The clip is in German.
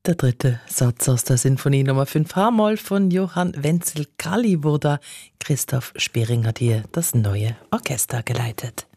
Der dritte Satz aus der Sinfonie Nummer 5 H-Moll von Johann Wenzel Kalliwoda. Christoph Spering hat hier das neue Orchester geleitet.